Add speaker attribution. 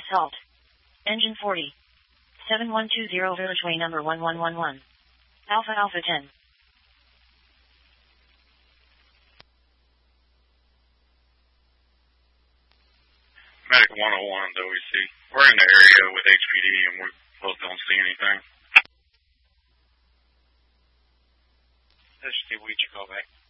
Speaker 1: Salt. Engine 40. 7120 Villageway number 1111. Alpha Alpha 10.
Speaker 2: Medic 101 WC. We're in the area with HPD and we both don't see anything.
Speaker 3: HPD, we should call back.